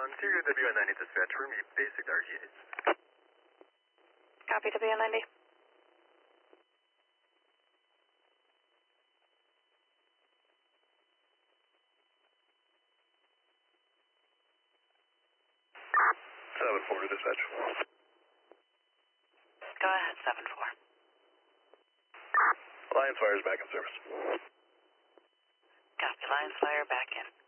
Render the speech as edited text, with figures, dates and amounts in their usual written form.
Interior WN90 dispatch, room basic RTAs. Copy WN90. To dispatch. Go ahead, 7-4. Alliance Fire is back in service. Copy, Alliance Fire back in.